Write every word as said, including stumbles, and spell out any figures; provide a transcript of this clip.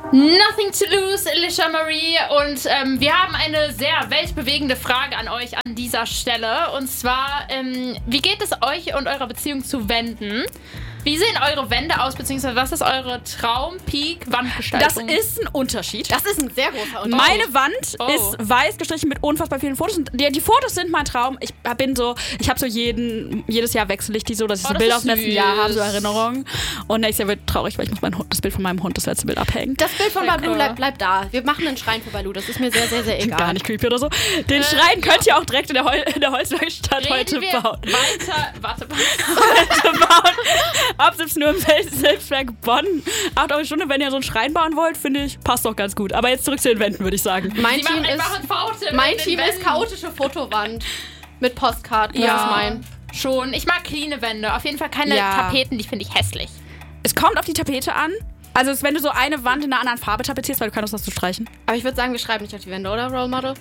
Nothing to lose, Alicia Marie. Und ähm, wir haben eine sehr weltbewegende Frage an euch an dieser Stelle. Und zwar, ähm, wie geht es euch und eurer Beziehung zu Wänden? Wie sehen eure Wände aus, beziehungsweise was ist eure Traum-Peak-Wandgestaltung? Das ist ein Unterschied. Das ist ein sehr großer Unterschied. Meine Wand Oh. ist weiß gestrichen mit unfassbar vielen Fotos. Und die, die Fotos sind mein Traum. Ich bin so, ich habe so jeden, jedes Jahr wechsle ich die so, dass ich Oh, so das Bilder ist aus dem letzten süß. Jahr habe, so Erinnerungen. Und nächstes Jahr wird traurig, weil ich muss mein Hund, das Bild von meinem Hund, das letzte Bild abhängen. Das Bild von Danke. Balu bleibt bleib da. Wir machen einen Schrein für Balu. Das ist mir sehr, sehr, sehr egal. Gar nicht creepy oder so. Den Äh, Schrein könnt ihr auch direkt in der, Hol in der Holzwerkstatt Reden heute wir bauen. weiter. Warte, Heute bauen. Ab siebzehn Uhr im Selbst Selbstwerk Bonn. acht Euro die Stunde, wenn ihr so einen Schrein bauen wollt, finde ich, passt doch ganz gut. Aber jetzt zurück zu den Wänden, würde ich sagen. Mein Sie Team machen einfach ist, ein Faute mein mit den Team ist Wänden. chaotische Fotowand mit Postkarten. Ja, Das ist mein. schon. Ich mag cleane Wände. Auf jeden Fall keine Ja. Tapeten, die finde ich hässlich. Es kommt auf die Tapete an. Also, es ist, wenn du so eine Wand in einer anderen Farbe tapezierst, weil du keine Lust hast zu streichen. Aber ich würde sagen, wir schreiben nicht auf die Wände, oder, Role Model?